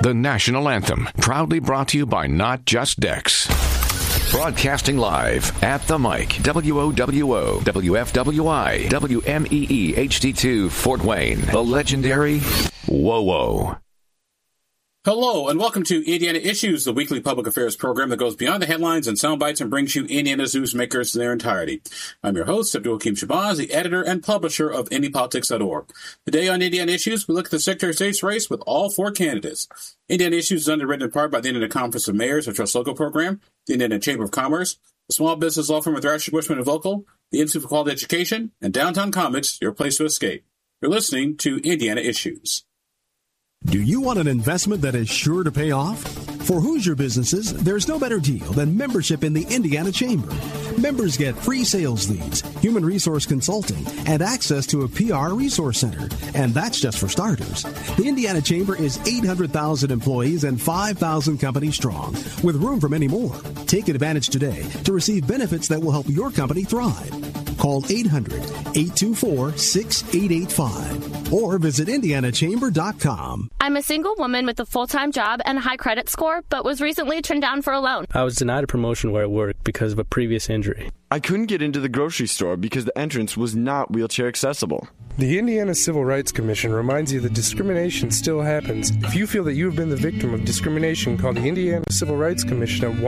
the national anthem, proudly brought to you by Not Just Dex. Broadcasting live at the mic, WOWO, WFWI, WMEE HD2, Fort Wayne, the legendary WOWO. Hello, and welcome to Indiana Issues, the weekly public affairs program that goes beyond the headlines and sound bites and brings you Indiana's newsmakers in their entirety. I'm your host, Abdul Hakim Shabazz, the editor and publisher of IndyPolitics.org. Today on Indiana Issues, we look at the Secretary of State's race with all four candidates. Indiana Issues is underwritten in part by the Indiana Conference of Mayors, a Trust Local program, the Indiana Chamber of Commerce, the Small Business Law Firm of Thrasher, Bushman & Vocal, the Institute for Quality Education, and Downtown Comics, your place to escape. You're listening to Indiana Issues. Do you want an investment that is sure to pay off? For Hoosier businesses, there's no better deal than membership in the Indiana Chamber. Members get free sales leads, human resource consulting, and access to a PR resource center. And that's just for starters. The Indiana Chamber is 800,000 employees and 5,000 companies strong, with room for many more. Take advantage today to receive benefits that will help your company thrive. Call 800-824-6885 or visit IndianaChamber.com. I'm a single woman with a full-time job and a high credit score, but was recently turned down for a loan. I was denied a promotion where I work because of a previous injury. I couldn't get into the grocery store because the entrance was not wheelchair accessible. The Indiana Civil Rights Commission reminds you that discrimination still happens. If you feel that you have been the victim of discrimination, call the Indiana Civil Rights Commission at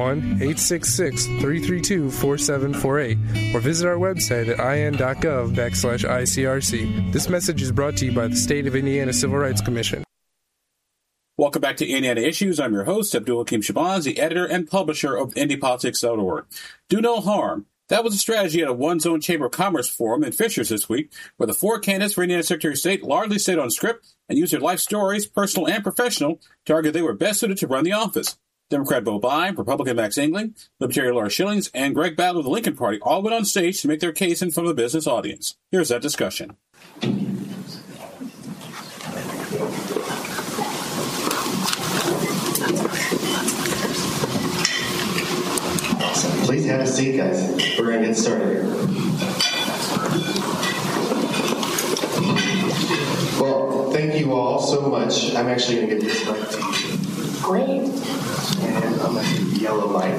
1-866-332-4748 or visit our website at in.gov/ICRC. This message is brought to you by the State of Indiana Civil Rights Commission. Welcome back to Indiana Issues. I'm your host, Abdul Hakim Shabazz, the editor and publisher of IndyPolitics.org. Do no harm. That was a strategy at a One Zone Chamber of Commerce forum in Fishers this week, where the four candidates for Indiana Secretary of State largely stayed on script and used their life stories, personal and professional, to argue they were best suited to run the office. Democrat Bo Bai, Republican Max Engling, Libertarian Laura Schillings, and Greg Battle of the Lincoln Party all went on stage to make their case in front of the business audience. Here's that discussion. Please have a seat, guys. We're going to get started here. Well, thank you all so much. I'm actually going to get this mic to you. Great. And I'm going to do yellow mic.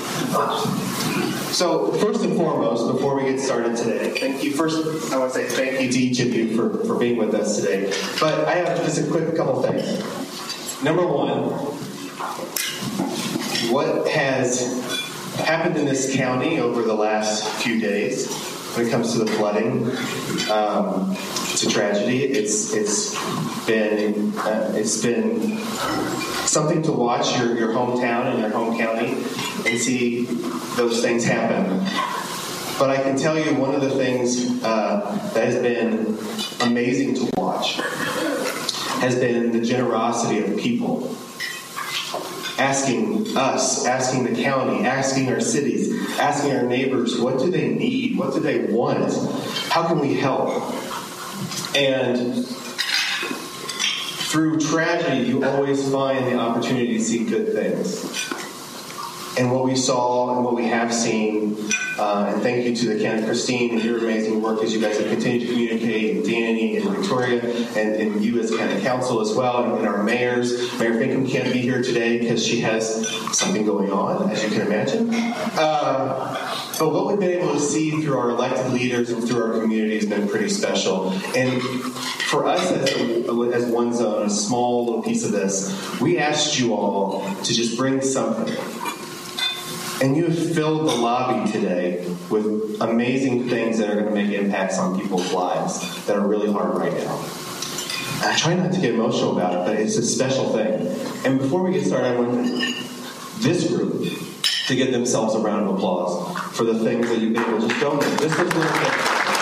So, first and foremost, before we get started today, thank you. First, I want to say thank you to each of you for being with us today. But I have just a quick couple things. Number one, what has happened in this county over the last few days when it comes to the flooding? It's a tragedy. It's been something to watch your hometown and your home county and see those things happen. But I can tell you one of the things that has been amazing to watch has been the generosity of people. Asking us, asking the county, asking our cities, asking our neighbors, what do they need? What do they want? How can we help? And through tragedy, you always find the opportunity to see good things. And what we saw and what we have seen, and thank you to the candidate Christine and your amazing work as you guys have continued to communicate, and Danny and Victoria, and you as county council as well, and our mayors. Mayor Finkham can't be here today because she has something going on, as you can imagine. But what we've been able to see through our elected leaders and through our community has been pretty special. And for us as One Zone, a small little piece of this, we asked you all to just bring something. And you have filled the lobby today with amazing things that are going to make impacts on people's lives that are really hard right now. And I try not to get emotional about it, but it's a special thing. And before we get started, I want this group to give themselves a round of applause for the things that you've been able to show them. This was little thing.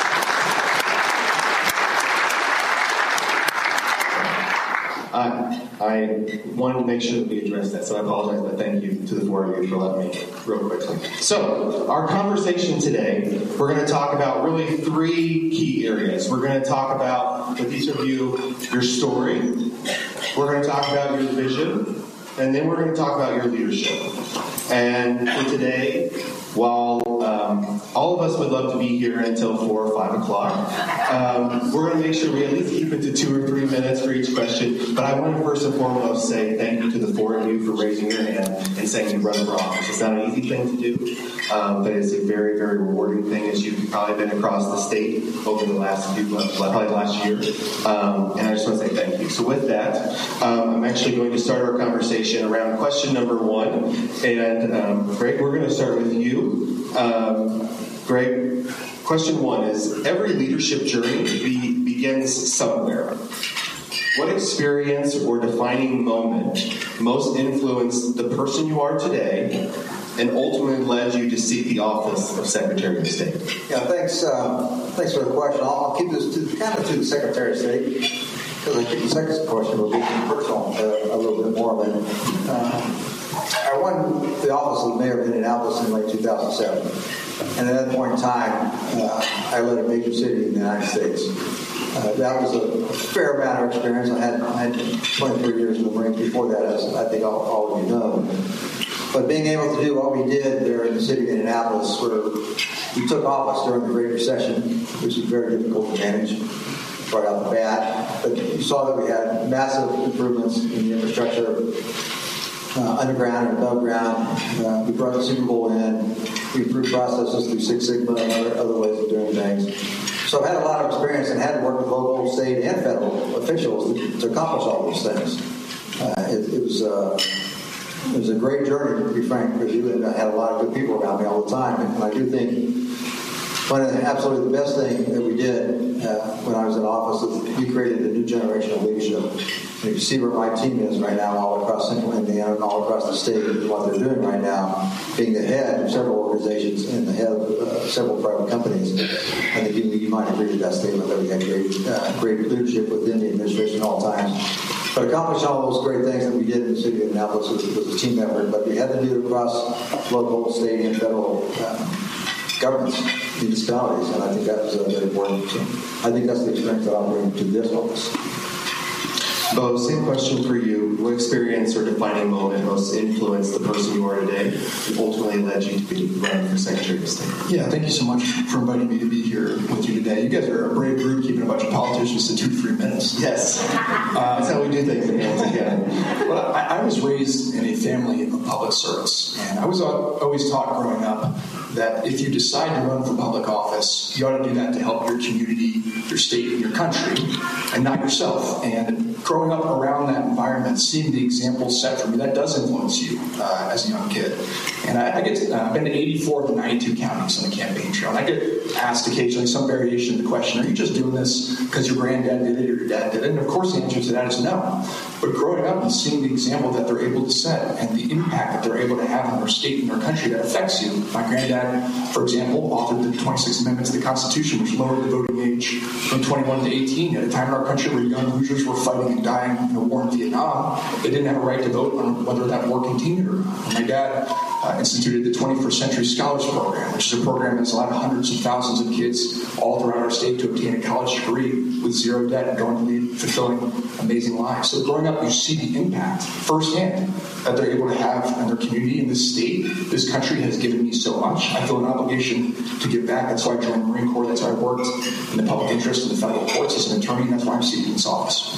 I wanted to make sure that we addressed that, so I apologize, but thank you to the four of you for letting me real quickly. So, our conversation today, we're going to talk about really three key areas. We're going to talk about, with each of you, your story. We're going to talk about your vision. And then we're going to talk about your leadership. And for today, while All of us would love to be here until 4 or 5 o'clock. We're going to make sure we at least keep it to 2 or 3 minutes for each question. But I want to first and foremost say thank you to the 4 of you for raising your hand and saying you run for office. It's not an easy thing to do, but it's a very, very rewarding thing, as you've probably been across the state over the last few months, probably last year. And I just want to say thank you. So with that, I'm actually going to start our conversation around question number 1. And Greg, we're going to start with you. Greg, question 1 is, every leadership journey begins somewhere. What experience or defining moment most influenced the person you are today and ultimately led you to seek the office of Secretary of State? Yeah, thanks for the question. I'll keep this to the Secretary of State, because I think the second question will be personal a little bit more of it. I won the office of mayor of Indianapolis in late 2007. And at that point in time, I led a major city in the United States. That was a fair amount of experience. I had 23 years in the Marines before that, as I think all of you know. But being able to do what we did there in the city of Indianapolis, where we took office during the Great Recession, which is very difficult to manage right off the bat. But you saw that we had massive improvements in the infrastructure, underground and above ground. We brought the Super Bowl in. We improved processes through Six Sigma and other ways of doing things. So I've had a lot of experience and had to work with local, state, and federal officials to accomplish all those things. It was a great journey, to be frank with you, and I had a lot of good people around me all the time. And I do think one of the absolutely the best thing that we did when I was in office is we created a new generation of leadership. And you see where my team is right now, all across Central Indiana and all across the state, and what they're doing right now, being the head of several organizations and the head of several private companies. I think you might agree with that statement that we had great leadership within the administration at all times. But accomplishing all those great things that we did in the city of Indianapolis was a team effort, but we had to do it across local, state, and federal governments, municipalities, and I think that was very important. So I think that's the experience that I'll bring to this office. Bo, same question for you. What experience or defining moment most influenced the person you are today and ultimately led you to be running for Secretary of State? Yeah, thank you so much for inviting me to be here with you today. You guys are a brave group, keeping a bunch of politicians to 2 to 3 minutes. Yes. That's how we do things in Indiana. Well, I was raised in a family of public service, and I was always taught growing up that if you decide to run for public office, you ought to do that to help your community, your state, and your country, and not yourself. And growing up around that environment, seeing the examples set for me, that does influence you as a young kid. And I've been to 84 of the 92 counties on the campaign trail, and I get asked occasionally some variation of the question, are you just doing this because your granddad did it or your dad did it? And of course the answer to that is no. But growing up and seeing the example that they're able to set and the impact that they're able to have on their state and their country that affects you. My granddad, for example, authored the 26th Amendment to the Constitution, which lowered the voting age from 21 to 18 at a time in our country where young Hoosiers were fighting and dying in a war in Vietnam. They didn't have a right to vote on whether that war continued or not. My dad instituted the 21st Century Scholars Program, which is a program that's allowed hundreds of thousands of kids all throughout our state to obtain a college degree with zero debt and go on to lead fulfilling, amazing lives. So growing up, you see the impact firsthand that they're able to have in their community, in this state. This country has given me so much. I feel an obligation to give back. That's why I joined the Marine Corps. That's why I worked in the public interest in the federal courts as an attorney, and that's why I'm seeking this office.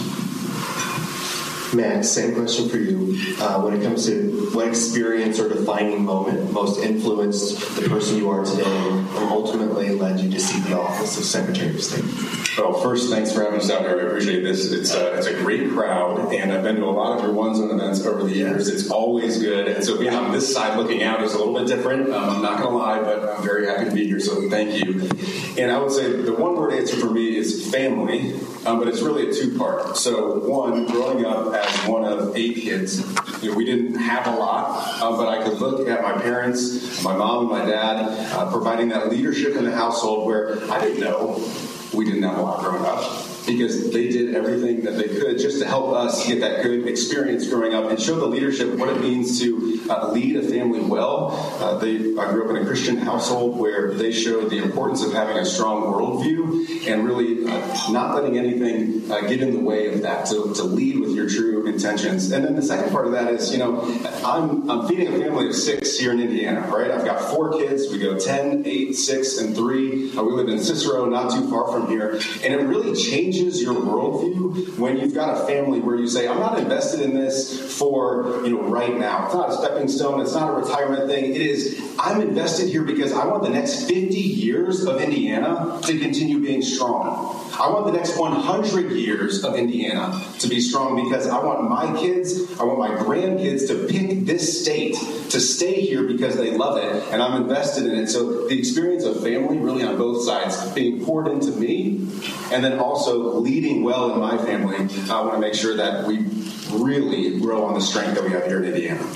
Matt, same question for you. When it comes to what experience or defining moment most influenced the person you are today and ultimately led you to seek the office of Secretary of State? Well, first, thanks for having us out here. I appreciate this. It's a great crowd, and I've been to a lot of your ones-on events over the years. It's always good, and so being on this side looking out is a little bit different. I'm not going to lie, but I'm very happy to be here, so thank you. And I would say the one-word answer for me is family, but it's really a 2-part. So, one, growing up as one of 8 kids, we didn't have a lot, but I could look at my parents, my mom and my dad, providing that leadership in the household where I didn't know we didn't have a lot growing up, because they did everything that they could just to help us get that good experience growing up and show the leadership what it means to lead a family well. I grew up in a Christian household where they showed the importance of having a strong worldview and really not letting anything get in the way of that, to lead with your true intent intentions. And then the second part of that is, I'm feeding a family of 6 here in Indiana, right? I've got 4 kids. We go 10, 8, 6, and 3. We live in Cicero, not too far from here. And it really changes your worldview when you've got a family where you say, I'm not invested in this for, right now. It's not a stepping stone. It's not a retirement thing. It is, I'm invested here because I want the next 50 years of Indiana to continue being strong. I want the next 100 years of Indiana to be strong because I want my kids, I want my grandkids to pick this state, to stay here because they love it, and I'm invested in it. So the experience of family really on both sides being poured into me, and then also leading well in my family, I want to make sure that we really grow on the strength that we have here in Indiana.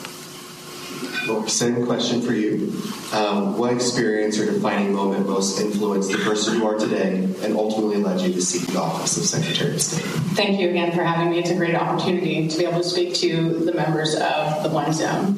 Well, same question for you. What experience or defining moment most influenced the person you are today and ultimately led you to seek the office of Secretary of State? Thank you again for having me. It's a great opportunity to be able to speak to the members of the One Zone.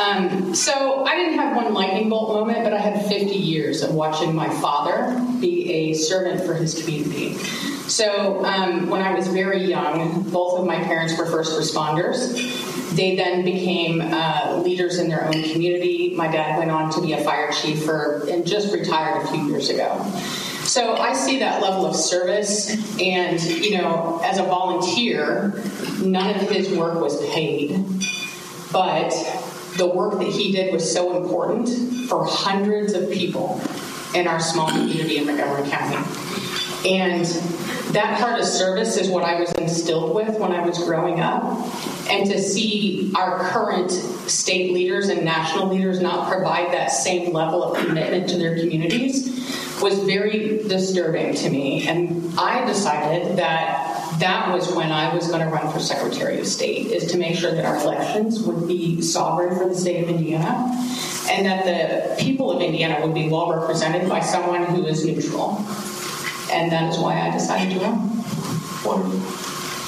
So I didn't have one lightning bolt moment, but I had 50 years of watching my father be a servant for his community. So when I was very young, both of my parents were first responders. They then became leaders in their own community. My dad went on to be a fire chief and just retired a few years ago. So I see that level of service, and, as a volunteer, none of his work was paid, but the work that he did was so important for hundreds of people in our small community in Montgomery County. And that heart of service is what I was instilled with when I was growing up. And to see our current state leaders and national leaders not provide that same level of commitment to their communities was very disturbing to me. And I decided that was when I was going to run for Secretary of State, is to make sure that our elections would be sovereign for the state of Indiana, and that the people of Indiana would be well represented by someone who is neutral. And that is why I decided to run. Wonderful.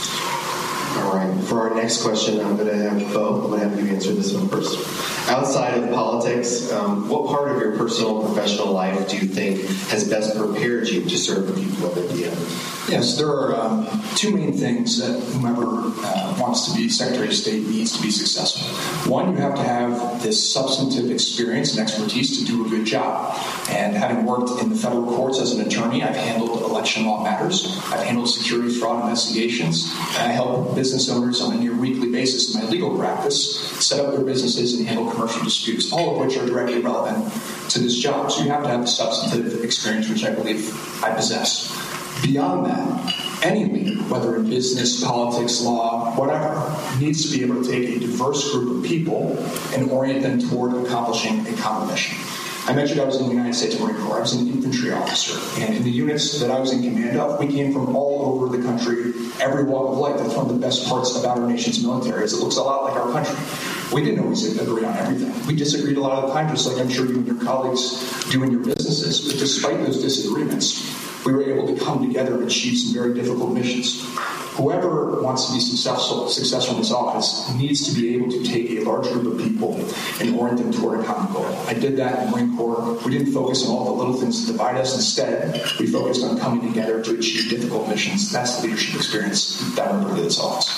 All right. For our next question, I'm going to have you answer this one first. Outside of politics, what part of your personal and professional life do you think has best prepared you to serve the people of Indiana? Yes, there are 2 main things that whomever wants to be Secretary of State needs to be successful. One, you have to have this substantive experience and expertise to do a good job. And having worked in the federal courts as an attorney, I've handled election law matters, I've handled securities fraud investigations, and I help business owners on a near weekly basis in my legal practice set up their businesses and handle commercial disputes, all of which are directly relevant to this job. So you have to have the substantive experience, which I believe I possess. Beyond that, any leader, whether in business, politics, law, whatever, needs to be able to take a diverse group of people and orient them toward accomplishing a common mission. I mentioned I was in the United States Marine Corps. I was an infantry officer. And in the units that I was in command of, we came from all over the country, every walk of life. That's one of the best parts about our nation's military, is it looks a lot like our country. We didn't always agree on everything. We disagreed a lot of the time, just like I'm sure you and your colleagues do in your businesses. But despite those disagreements, we were able to come together and achieve some very difficult missions. Whoever wants to be successful in this office needs to be able to take a large group of people and orient them toward a common goal. I did that in the Marine Corps. We didn't focus on all the little things that divide us. Instead, we focused on coming together to achieve difficult missions. That's the leadership experience that I bring to this office.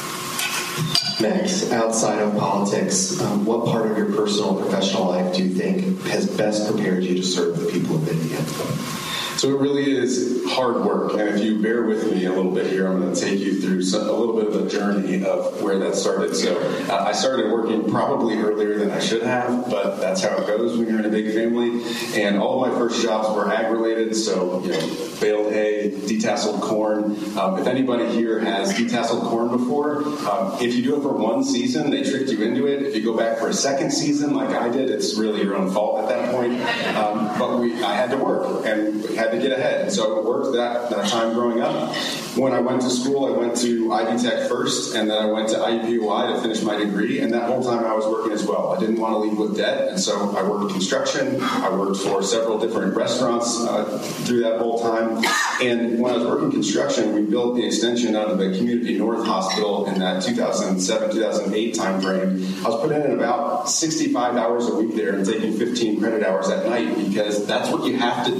Max, outside of politics, what part of your personal and professional life do you think has best prepared you to serve the people of Indiana? So it really is hard work, and if you bear with me a little bit here, I'm going to take you through a little bit of a journey of where that started. So I started working probably earlier than I should have, but that's how it goes when you're in a big family. And all of my first jobs were ag-related, so baled hay, detasseled corn. If anybody here has detasseled corn before, if you do it for one season, they tricked you into it. If you go back for a second season, like I did, it's really your own fault at that point. But I had to work, and we had to get ahead. And so I worked that time growing up. When I went to school, I went to Ivy Tech first, and then I went to IUPUI to finish my degree, and that whole time I was working as well. I didn't want to leave with debt, and so I worked construction. I worked for several different restaurants through that whole time. And when I was working construction, we built the extension out of the Community North Hospital in that 2007, 2008 time frame. I was putting in about 65 hours a week there and taking 15 credit hours at night, because that's what you have to do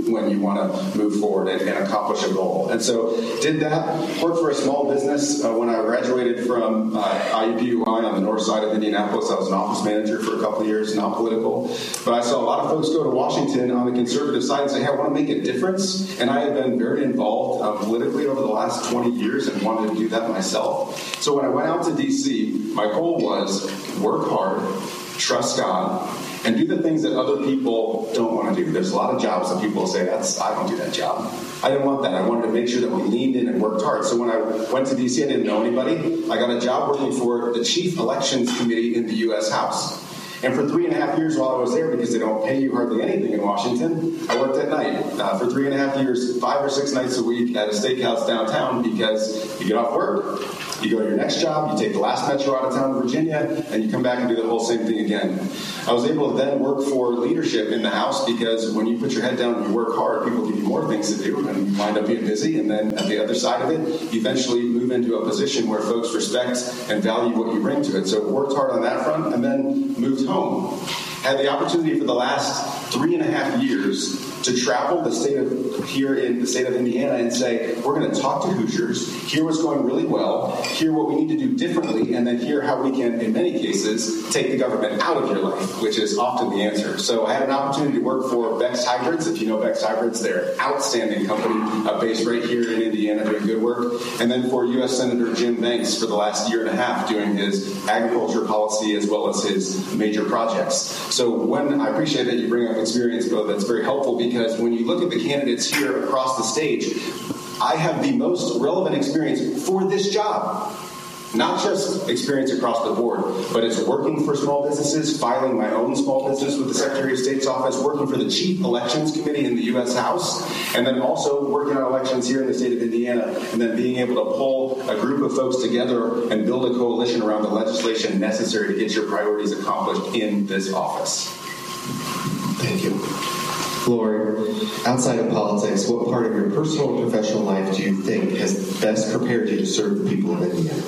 when you want to move forward and accomplish a goal. And so did that, worked for a small business. When I graduated from IUPUI on the north side of Indianapolis, I was an office manager for a couple of years, not political. But I saw a lot of folks go to Washington on the conservative side and say, hey, I want to make a difference. And I have been very involved politically over the last 20 years and wanted to do that myself. So when I went out to D.C., my goal was work hard, trust God, and do the things that other people don't want to do. There's a lot of jobs that people say, I don't do that job. I didn't want that. I wanted to make sure that we leaned in and worked hard. So when I went to D.C., I didn't know anybody. I got a job working for the Chief Elections Committee in the U.S. House. And for 3.5 years while I was there, because they don't pay you hardly anything in Washington, I worked at night for 3.5 years, 5 or 6 nights a week at a steakhouse downtown, because you get off work, you go to your next job, you take the last metro out of town to Virginia, and you come back and do the whole same thing again. I was able to then work for leadership in the House, because when you put your head down and you work hard, people give you more things to do, and you wind up being busy. And then at the other side of it, you eventually move into a position where folks respect and value what you bring to it. So worked hard on that front, and then moved home. Had the opportunity for the last 3.5 years to travel here in the state of Indiana and say, we're going to talk to Hoosiers, hear what's going really well, hear what we need to do differently, and then hear how we can, in many cases, take the government out of your life, which is often the answer. So I had an opportunity to work for Beck's Hybrids. If you know Beck's Hybrids, they're an outstanding company based right here in Indiana doing good work. And then for U.S. Senator Jim Banks for the last 1.5 years doing his agriculture policy as well as his major projects. So I appreciate that you bring up experience, Bo. That's very helpful, because when you look at the candidates here across the stage, I have the most relevant experience for this job. Not just experience across the board, but it's working for small businesses, filing my own small business with the Secretary of State's office, working for the Chief Elections Committee in the U.S. House, and then also working on elections here in the state of Indiana, and then being able to pull a group of folks together and build a coalition around the legislation necessary to get your priorities accomplished in this office. Thank you. Lori, outside of politics, what part of your personal and professional life do you think has best prepared you to serve the people of Indiana?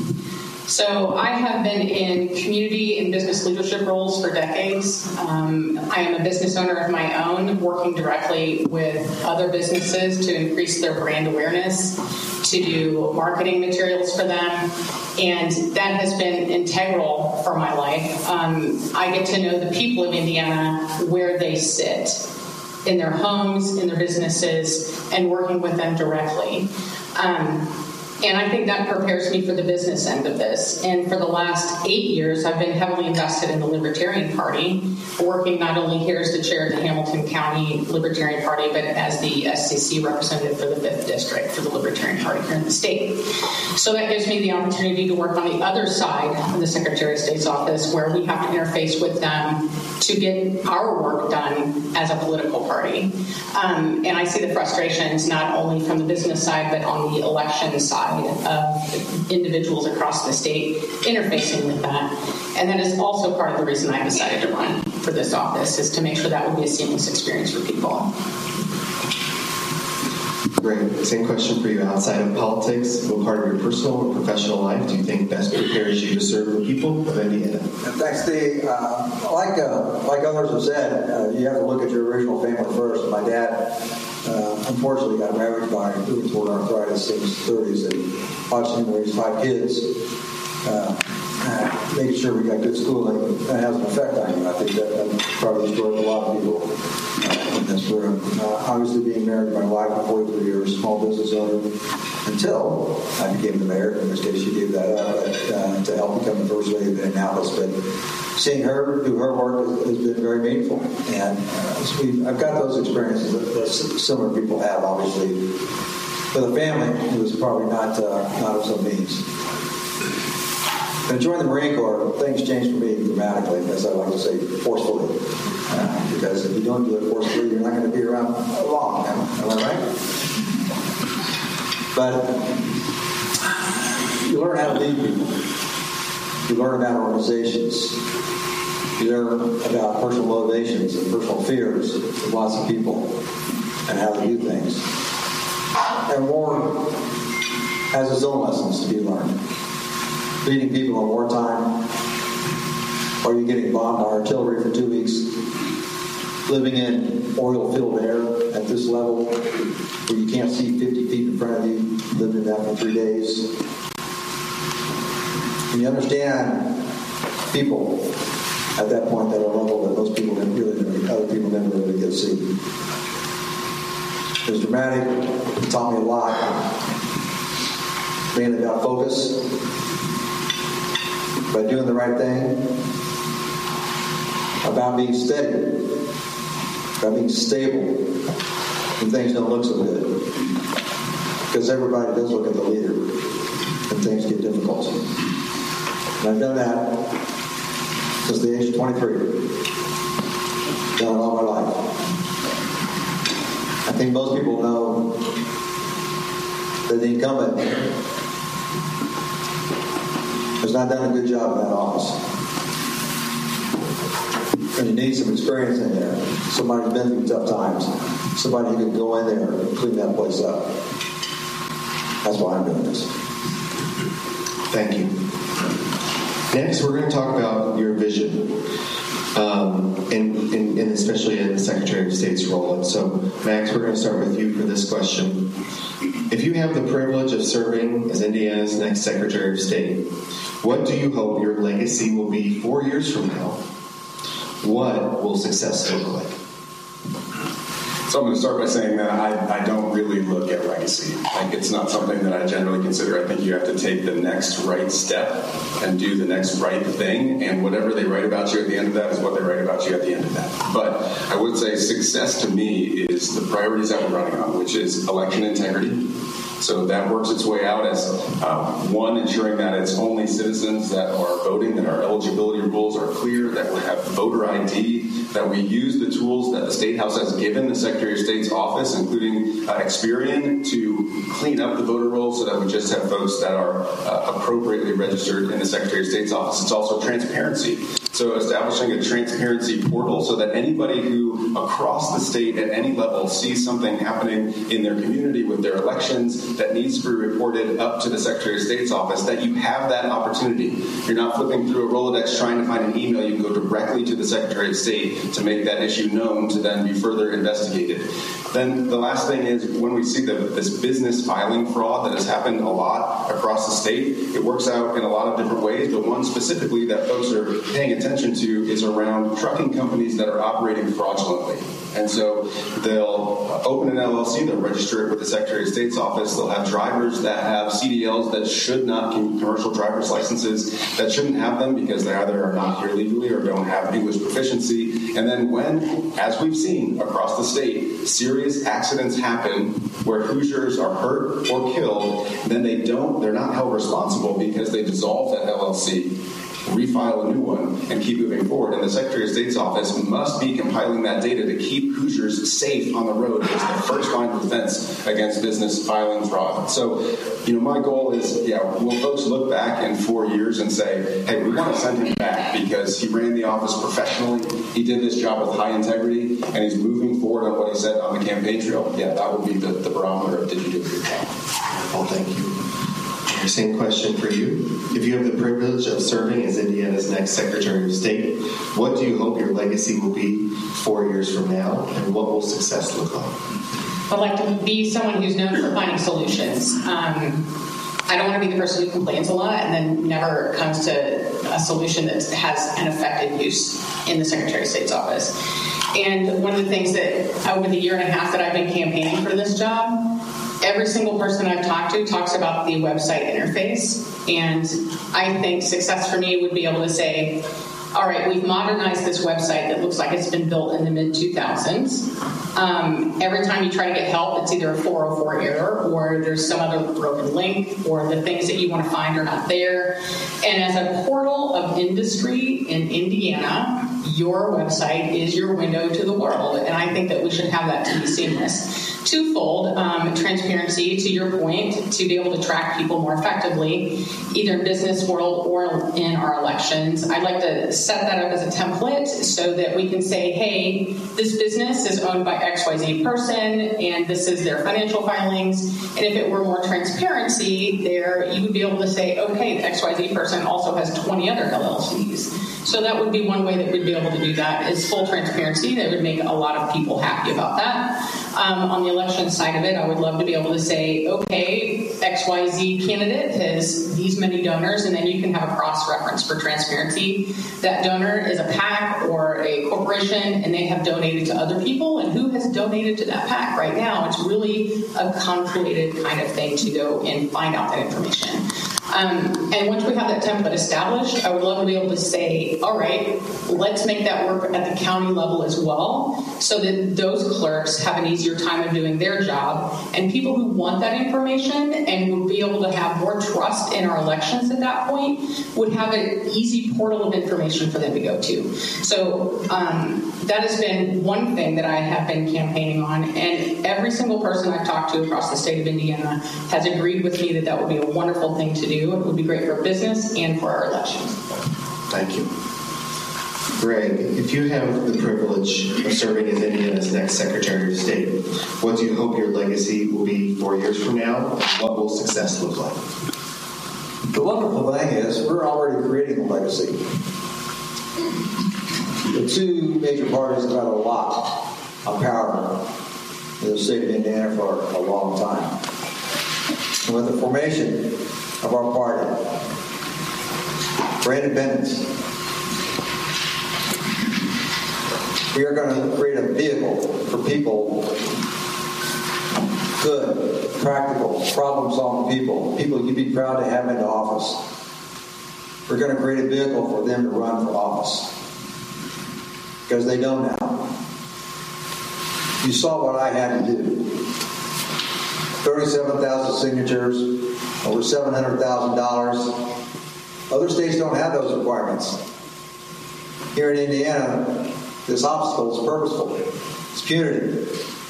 So I have been in community and business leadership roles for decades. I am a business owner of my own, working directly with other businesses to increase their brand awareness, to do marketing materials for them, and that has been integral for my life. I get to know the people of Indiana where they sit, in their homes, in their businesses, and working with them directly. And I think that prepares me for the business end of this. And for the last 8 years, I've been heavily invested in the Libertarian Party, working not only here as the chair of the Hamilton County Libertarian Party, but as the SCC representative for the 5th District for the Libertarian Party here in the state. So that gives me the opportunity to work on the other side of the Secretary of State's office, where we have to interface with them to get our work done as a political party. And I see the frustrations not only from the business side, but on the election side of individuals across the state interfacing with that. And that is also part of the reason I decided to run for this office, is to make sure that would be a seamless experience for people. Great. Same question for you. Outside of politics, what part of your personal or professional life do you think best prepares you to serve the people of Indiana? Thanks, Steve. Like others have said, you have to look at your original family first. My dad, unfortunately, got married by rheumatoid arthritis in his 30s, and watching him raise 5 kids, making sure we got good schooling, that has an effect on you. I think that probably destroyed a lot of people in this room. Obviously, being married to my wife for 43 years, small business owner, until I became the mayor. In this case, she gave that up to help become the first lady of Indianapolis. But seeing her do her work has been very meaningful. And I've got those experiences that similar people have, obviously. For the family, it was probably not of some means. When I joined the Marine Corps, things changed for me dramatically, as I like to say, forcefully. Because if you don't do it forcefully, you're not going to be around long. Am I right? But you learn how to lead people. You learn about organizations. You learn about personal motivations and personal fears of lots of people and how to do things. And war has its own lessons to be learned. Leading people in wartime, or you getting bombed by artillery for 2 weeks, living in oil filled air at this level, where you can't see 50 feet in front of you, living in that for 3 days. And you understand people at that point at a level that most people other people never really get to see. It was dramatic. It taught me a lot. Mainly about focus, by doing the right thing, about being steady, about being stable when things don't look so good. Because everybody does look at the leader when things get difficult. And I've done that since the age of 23. Done it all my life. I think most people know that the incumbent has not done a good job in that office. And you need some experience in there. Somebody who's been through tough times. Somebody who can go in there and clean that place up. That's why I'm doing this. Thank you. Next, we're going to talk about your vision, and especially in the Secretary of State's role. And so, Max, we're going to start with you for this question. If you have the privilege of serving as Indiana's next Secretary of State, what do you hope your legacy will be 4 years from now? What will success look like? So I'm going to start by saying that I don't really look at legacy. Like, it's not something that I generally consider. I think you have to take the next right step and do the next right thing, and whatever they write about you at the end of that is what they write about you at the end of that. But I would say success to me is the priorities that we're running on, which is election integrity. So that works its way out as, one, ensuring that it's only citizens that are voting, that our eligibility rules are clear, that we have voter ID, that we use the tools that the State House has given the Secretary of State's office, including Experian, to clean up the voter rolls so that we just have folks that are appropriately registered in the Secretary of State's office. It's also transparency. So establishing a transparency portal so that anybody who across the state at any level sees something happening in their community with their elections that needs to be reported up to the Secretary of State's office, that you have that opportunity. You're not flipping through a Rolodex trying to find an email. You can go directly to the Secretary of State to make that issue known to then be further investigated. Then the last thing is, when we see this business filing fraud that has happened a lot across the state, it works out in a lot of different ways, but one specifically that folks are paying attention to is around trucking companies that are operating fraudulently. And so they'll open an LLC, they'll register it with the Secretary of State's office, they'll have drivers that have CDLs that should not, commercial driver's licenses that shouldn't have them because they either are not here legally or don't have English proficiency. And then when, as we've seen across the state, serious accidents happen where Hoosiers are hurt or killed, then they're not held responsible because they dissolve that LLC, refile a new one, and keep moving forward. And the Secretary of State's office must be compiling that data to keep Hoosiers safe on the road. It's the first line of defense against business filing fraud. So, my goal is, will folks look back in 4 years and say, hey, we want to send him back because he ran the office professionally, he did this job with high integrity, and he's moving forward on what he said on the campaign trail? Yeah, that would be the barometer of did you do a good job. Well, thank you. Same question for you. If you have the privilege of serving as Indiana's next Secretary of State, what do you hope your legacy will be 4 years from now, and what will success look like? I'd like to be someone who's known for finding solutions. I don't want to be the person who complains a lot and then never comes to a solution that has an effective use in the Secretary of State's office. And one of the things that over the year and a half that I've been campaigning for this job, every single person I've talked to talks about the website interface. And I think success for me would be able to say, all right, we've modernized this website that looks like it's been built in the mid-2000s. Every time you try to get help, it's either a 404 error or there's some other broken link or the things that you want to find are not there. And as a portal of industry in Indiana, your website is your window to the world. And I think that we should have that to be seamless. Twofold, transparency, to your point, to be able to track people more effectively, either in business world or in our elections. I'd like to set that up as a template so that we can say, hey, this business is owned by XYZ person, and this is their financial filings. And if it were more transparency there, you would be able to say, okay, the XYZ person also has 20 other LLCs. So that would be one way that we'd be able to do that, is full transparency. That would make a lot of people happy about that. On the election side of it, I would love to be able to say, okay, XYZ candidate has these many donors, and then you can have a cross-reference for transparency. That donor is a PAC or a corporation, and they have donated to other people, and who has donated to that PAC right now? It's really a conflated kind of thing to go and find out that information. And once we have that template established, I would love to be able to say, all right, let's make that work at the county level as well, so that those clerks have an easier time of doing their job, and people who want that information and would be able to have more trust in our elections at that point would have an easy portal of information for them to go to. So that has been one thing that I have been campaigning on, and every single person I've talked to across the state of Indiana has agreed with me that that would be a wonderful thing to do. It would be great for business and for our elections. Thank you. Greg, if you have the privilege of serving as Indiana's next Secretary of State, what do you hope your legacy will be 4 years from now? What will success look like? The wonderful thing is we're already creating a legacy. The two major parties have had a lot of power in the state of Indiana for a long time. And with the formation of our party for independence, we are going to create a vehicle for people, good, practical, problem-solving people you'd be proud to have into office. We're going to create a vehicle for them to run for office, because they don't now. You saw what I had to do. 37,000 signatures, over $700,000. Other states don't have those requirements. Here in Indiana, this obstacle is purposeful. It's punitive.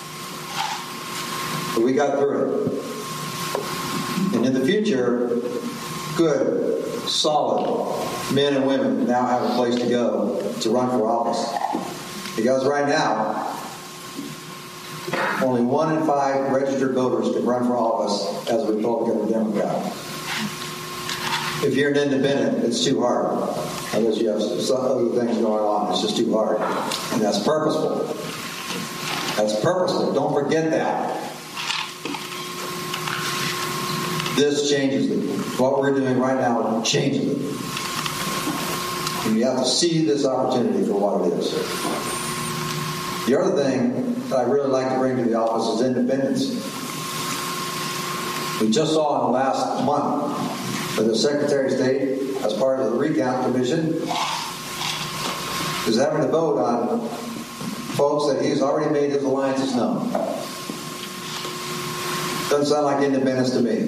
But we got through it. And in the future, good, solid men and women now have a place to go to run for office. Because right now, only 1 in 5 registered voters can run for office as a Republican or Democrat. If you're an independent, it's too hard. Unless you have some other things going on, it's just too hard. And that's purposeful. That's purposeful. Don't forget that. This changes it. What we're doing right now changes it. And you have to see this opportunity for what it is. The other thing that I really like to bring to the office is independence. We just saw in the last month that the Secretary of State, as part of the recount commission, is having to vote on folks that he's already made his alliances known. Doesn't sound like independence to me.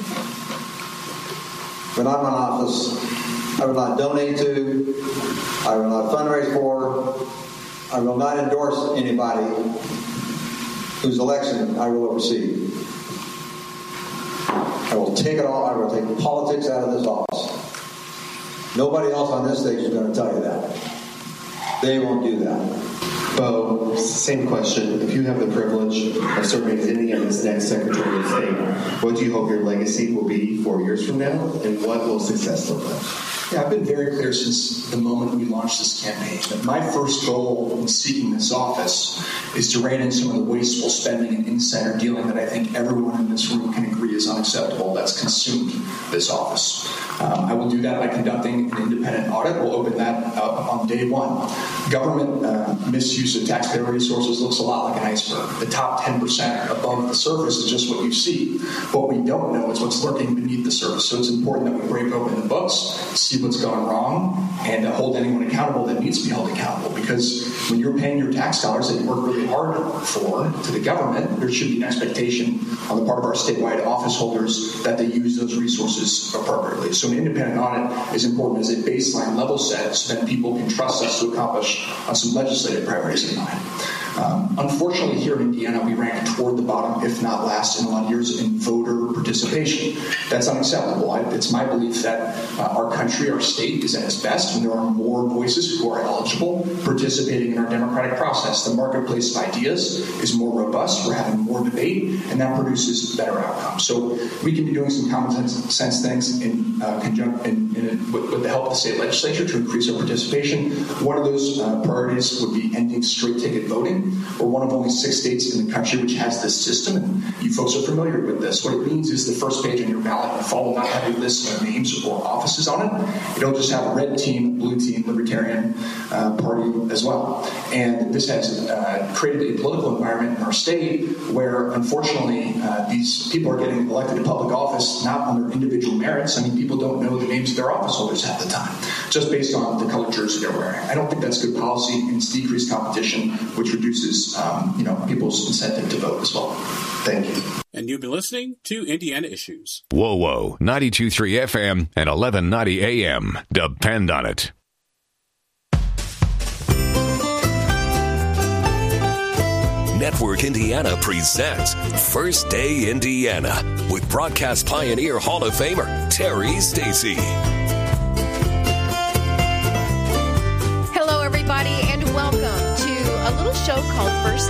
When I'm in office, I will not donate to, I will not fundraise for, I will not endorse anybody whose election I will oversee. I will take it all. I will take politics out of this office. Nobody else on this stage is going to tell you that. They won't do that. Bo, same question. If you have the privilege of serving as Indiana's next Secretary of State, what do you hope your legacy will be 4 years from now, and what will success look like? Yeah, I've been very clear since the moment we launched this campaign that my first goal in seeking this office is to rein in some of the wasteful spending and insider dealing that I think everyone in this room can agree is unacceptable that's consumed this office. I will do that by conducting an independent audit. We'll open that up on day one. Government misuse of taxpayer resources looks a lot like an iceberg. The top 10% above the surface is just what you see. What we don't know is what's lurking beneath the surface. So it's important that we break open the books, see what's going wrong, and hold anyone accountable that needs to be held accountable. Because when you're paying your tax dollars that you work really hard for to the government, there should be an expectation on the part of our statewide office holders that they use those resources appropriately. So an independent audit is important as a baseline level set so that people can trust us to accomplish on some legislative priorities in mind. Unfortunately, here in Indiana, we rank toward the bottom, if not last, in a lot of years in voter participation. That's unacceptable. It's my belief that our country, our state, is at its best when there are more voices who are eligible participating in our democratic process. The marketplace of ideas is more robust. We're having more debate, and that produces better outcomes. So we can be doing some common sense things in conjunction with the help of the state legislature to increase our participation. One of those priorities would be ending straight ticket voting. We're one of only 6 states in the country which has this system, and you folks are familiar with this. What it means is the first page on your ballot in the fall will not have a list of names or offices on it. It'll just have a red team, blue team, Libertarian Party as well. And this has created a political environment in our state where, unfortunately, these people are getting elected to public office not on their individual merits. I mean, people don't know the names of their office holders at the time, just based on the colored jersey they're wearing. I don't think that's good policy, and it's decreased competition, which reduces people's incentive to vote as well. Thank you. And you've been listening to Indiana Issues. Whoa, 92.3 FM and 1190 AM. Depend on it. Network Indiana presents First Day Indiana with broadcast pioneer Hall of Famer Terry Stacy. Hello, everybody, and welcome to a little show called First